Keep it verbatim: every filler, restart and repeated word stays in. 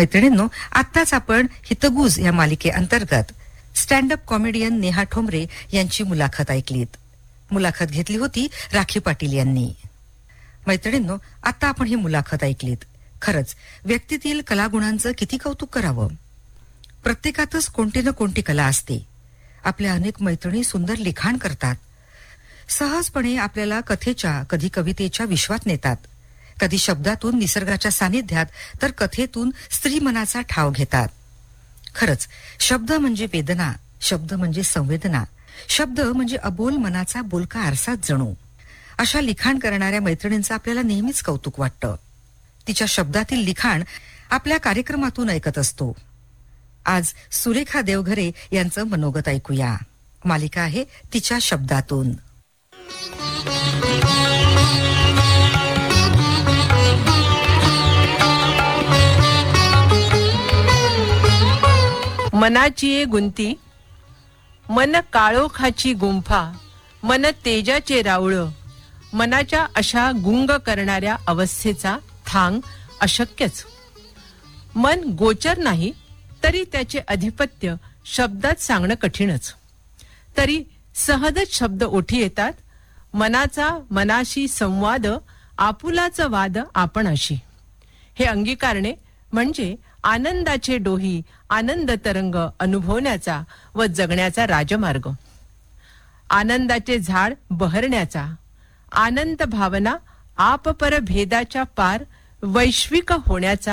मैत्रिणींनो, आत्ताच आपण हितगुज या मालिकेअंतर्गत stand up comedian Neha Thombare यांची मुलाखत ऐकलीत. मुलाखत घेतली होती राखी पाटील यांनी. मैत्रिणींनो, आता आपण ही मुलाखत ऐकलीत. खरंच व्यक्तीतील कलागुणांचं किती कौतुक करावं. प्रत्येकातच कोणती ना कोणती कला असते. आपल्या अनेक मैत्रिणी सुंदर लिखाण करतात. सहजपणे आपल्याला कथेच्या, कधी कवितेच्या विश्वात नेतात. कधी शब्दातून निसर्गाच्या सानिध्यात, तर कथेतून स्त्री मनाचा ठाव घेतात. खरंच शब्द म्हणजे वेदना, शब्द म्हणजे संवेदना, शब्द म्हणजे अबोल मनाचा बोलका आरसाच जणू. अशा लिखाण करणाऱ्या मैत्रिणींचं आपल्याला नेहमीच कौतुक वाटतं. तिच्या शब्दातील लिखाण आपल्या कार्यक्रमातून ऐकत असतो. आज सुरेखा देवघरे यांचं मनोगत ऐकूया. मालिका आहे तिच्या शब्दातून. मनाची गुंती, मन काळोखाची गुंफा, मन तेजाचे रावळ, मनाच्या अशा गुंग करणाऱ्या अवस्थेचा थांग अशक्यच. मन गोचर नाही तरी त्याचे अधिपत्य शब्दात सांगणं कठीणच. तरी सहजच शब्द ओठी येतात. मनाचा मनाशी संवाद, आपुलाचा वाद आपणाशी, हे अंगीकारणे म्हणजे आनंदाचे डोही, आनंद तरंग अनुभवण्याचा व जगण्याचा राजमार्ग. आनंदाचे झाड बहरण्याचा, आनंद भावना आपपर भेदाच्या पार वैश्विक होण्याचा